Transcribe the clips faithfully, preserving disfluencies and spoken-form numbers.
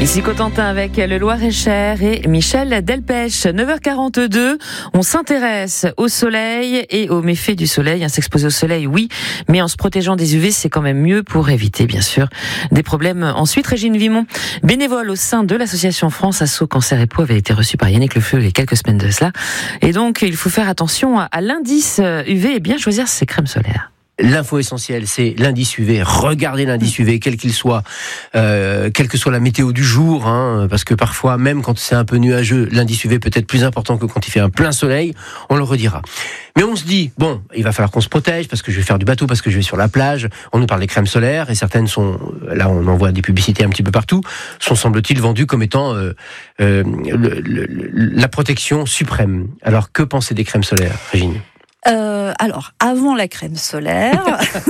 Ici Cotentin avec le Loir-et-Cher et Michel Delpech. neuf heures quarante-deux, on s'intéresse au soleil et aux méfaits du soleil. S'exposer au soleil, oui, mais en se protégeant des U V, c'est quand même mieux pour éviter, bien sûr, des problèmes. Ensuite, Régine Vimont, bénévole au sein de l'association France Asso Cancer et Peau, avait été reçue par Yannick Le Feu il y a quelques semaines de cela. Et donc, il faut faire attention à l'indice U V et bien choisir ses crèmes solaires. L'info essentielle, c'est l'indice U V. Regardez l'indice U V, quel qu'il soit, euh, quelle que soit la météo du jour, hein, parce que parfois, même quand c'est un peu nuageux, l'indice U V peut être plus important que quand il fait un plein soleil. On le redira. Mais on se dit, bon, il va falloir qu'on se protège parce que je vais faire du bateau, parce que je vais sur la plage. On nous parle des crèmes solaires et certaines sont, là, on en voit des publicités un petit peu partout, sont semble-t-il vendues comme étant euh, euh, le, le, la protection suprême. Alors, que penser des crèmes solaires, Régine ? Euh, alors, avant la crème solaire,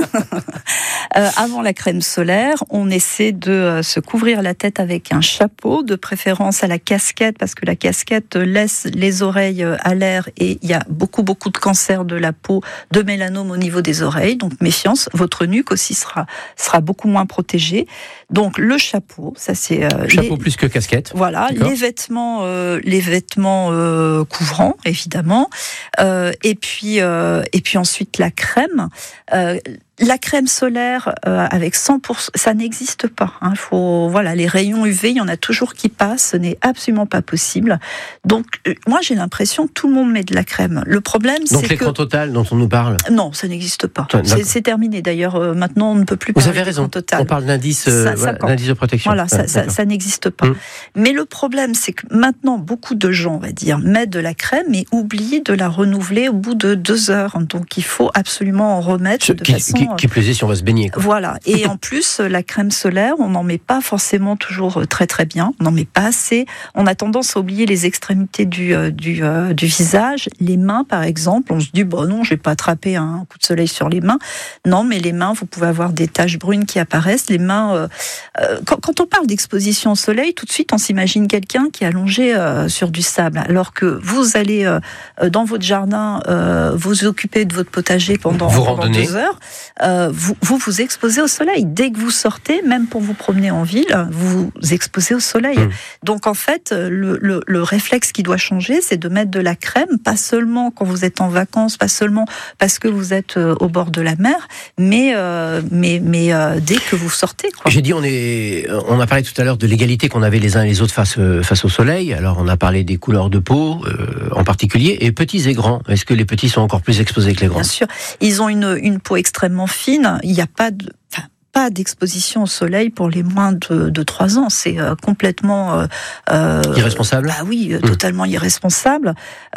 euh, avant la crème solaire, on essaie de euh, se couvrir la tête avec un chapeau, de préférence à la casquette, parce que la casquette laisse les oreilles à l'air et il y a beaucoup, beaucoup de cancers de la peau, de mélanome au niveau des oreilles. Donc, méfiance, votre nuque aussi sera, sera beaucoup moins protégée. Donc, le chapeau, ça c'est... Euh, chapeau les, plus que casquette. Voilà, D'accord. les vêtements, euh, les vêtements euh, couvrants, évidemment. Euh, et puis... Euh, et puis ensuite la crème. Euh, la crème solaire euh, avec cent pour cent, ça n'existe pas. Hein. Faut, voilà, les rayons U V, il y en a toujours qui passent. Ce n'est absolument pas possible. Donc, euh, moi, j'ai l'impression que tout le monde met de la crème. Le problème, Donc, c'est l'écran que... total dont on nous parle. Non, ça n'existe pas. C'est, c'est terminé. D'ailleurs, euh, maintenant, on ne peut plus Vous parler avez raison. total. On parle d'indice, euh, ça, ça voilà, d'indice de protection. Voilà, ça, ah, ça, ça n'existe pas. Hum. Mais le problème, c'est que maintenant, beaucoup de gens, on va dire, mettent de la crème et oublient de la renouveler au bout de deux heures. Donc, il faut absolument en remettre Ce, de qui, façon... Qui, qui plaisait si on va se baigner. Quoi. Voilà. Et en plus, la crème solaire, on n'en met pas forcément toujours très très bien. On n'en met pas assez. On a tendance à oublier les extrémités du, euh, du, euh, du visage. Les mains, par exemple. On se dit, bon non, je vais pas attraper un coup de soleil sur les mains. Non, mais les mains, vous pouvez avoir des taches brunes qui apparaissent. Les mains, euh, euh, quand, quand on parle d'exposition au soleil, tout de suite, on s'imagine quelqu'un qui est allongé euh, sur du sable. Alors que vous allez euh, dans votre jardin, euh, vous occuper de votre potager pendant, pendant deux heures, euh, vous, vous vous exposez au soleil. Dès que vous sortez, même pour vous promener en ville, vous vous exposez au soleil. Mmh. Donc en fait, le, le, le réflexe qui doit changer, c'est de mettre de la crème, pas seulement quand vous êtes en vacances, pas seulement parce que vous êtes au bord de la mer, mais, euh, mais, mais euh, dès que vous sortez. Quoi. J'ai dit, on, est, on a parlé tout à l'heure de l'égalité qu'on avait les uns et les autres face, face au soleil. Alors on a parlé des couleurs de peau euh, en particulier, et petits et grands. Est-ce que les petits sont encore plus exposés que les grands ? Bien sûr. Ils ont une, une peau extrêmement fine. Il n'y a pas de... Enfin, pas d'exposition au soleil pour les moins de, de trois ans. C'est euh, complètement... Euh, euh, irresponsable ? Ah oui, mmh. totalement irresponsable.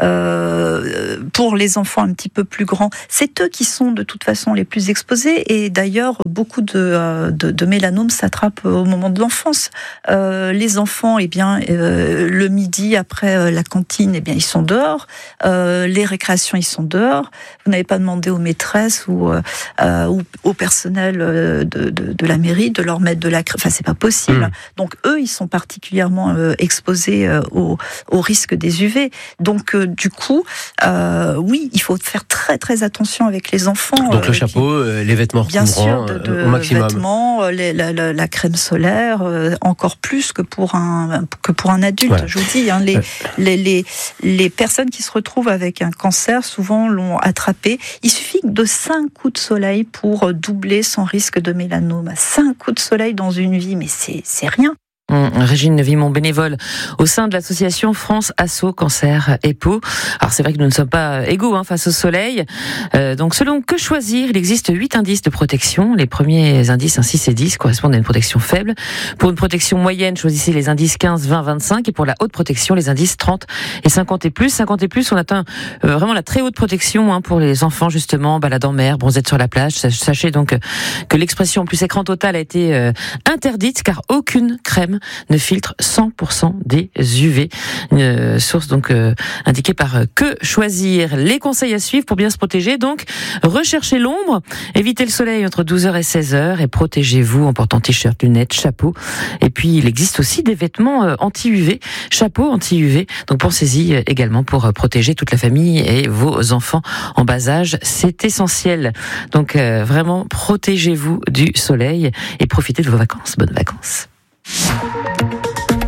Euh, pour les enfants un petit peu plus grands, c'est eux qui sont de toute façon les plus exposés. Et d'ailleurs, beaucoup de, euh, de, de mélanomes s'attrapent au moment de l'enfance. Euh, les enfants, eh bien, euh, le midi, après euh, la cantine, eh bien, ils sont dehors. Euh, les récréations, ils sont dehors. Vous n'avez pas demandé aux maîtresses ou, euh, ou au personnel de De, de la mairie, de leur mettre de la crème. Enfin, c'est pas possible. Mmh. Donc, eux, ils sont particulièrement euh, exposés euh, au, au risque des U V. Donc, euh, du coup, euh, oui, il faut faire très, très attention avec les enfants. Donc, le euh, chapeau, qui, euh, les vêtements bien recouvrants, sûr, de, de euh, au maximum. vêtements, les, la, la, la crème solaire, euh, encore plus que pour un, que pour un adulte. Voilà. Je vous dis, hein, les, ouais. les, les, les personnes qui se retrouvent avec un cancer, souvent l'ont attrapé. Il suffit de cinq coups de soleil pour doubler son risque de mélanome. Cinq coups de soleil dans une vie, mais c'est, c'est rien. Régine Vimont, bénévole au sein de l'association France Asso Cancer et Peau. Alors c'est vrai que nous ne sommes pas égaux hein, face au soleil. Euh, donc selon Que Choisir, il existe huit indices de protection. Les premiers indices, un six et dix, correspondent à une protection faible. Pour une protection moyenne, choisissez les indices quinze, vingt, vingt-cinq. Et pour la haute protection, les indices trente et cinquante et plus. cinquante et plus, on atteint euh, vraiment la très haute protection hein, pour les enfants justement, balade en mer, bronzette sur la plage. Sachez donc que l'expression plus écran total a été euh, interdite car aucune crème ne filtre cent pour cent des U V. Une source donc euh, indiquée par euh, Que Choisir. Les conseils à suivre pour bien se protéger. Donc, recherchez l'ombre, évitez le soleil entre douze heures et seize heures et protégez-vous en portant t-shirt, lunettes, chapeau. Et puis, il existe aussi des vêtements euh, anti-U V, chapeau anti-U V. Donc, pensez-y euh, également pour euh, protéger toute la famille et vos enfants en bas âge. C'est essentiel. Donc, euh, vraiment, protégez-vous du soleil et profitez de vos vacances. Bonnes vacances.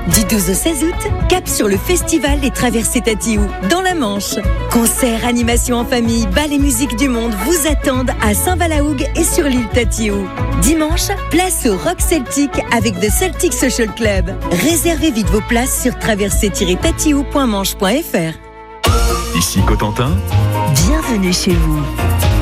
Du douze au seize août, cap sur le festival des traversées Tatiou, dans la Manche. Concerts, animations en famille, bal et musique du monde vous attendent à Saint-Valahougue et sur l'île Tatiou. Dimanche, place au Rock Celtic avec The Celtic Social Club. Réservez vite vos places sur traversée tiret tatiou point manche point f r. Ici Cotentin. Bienvenue chez vous.